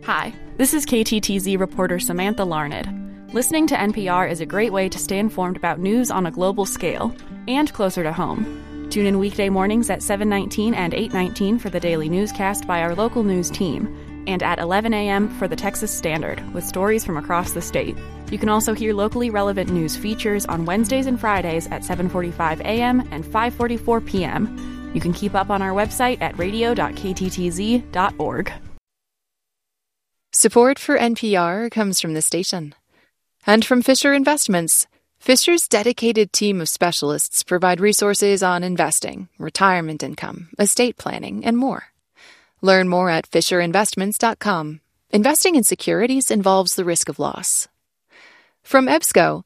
Hi, this is KTTZ reporter Samantha Larned. Listening to NPR is a great way to stay informed about news on a global scale and closer to home. Tune in weekday mornings at 7:19 and 8:19 for the daily newscast by our local news team, and at 11 a.m. for the Texas Standard, with stories from across the state. You can also hear locally relevant news features on Wednesdays and Fridays at 7:45 a.m. and 5:44 p.m. You can keep up on our website at radio.kttz.org. Support for NPR comes from the station and from Fisher Investments. Fisher's dedicated team of specialists provide resources on investing, retirement income, estate planning, and more. Learn more at FisherInvestments.com. Investing in securities involves the risk of loss. From EBSCO,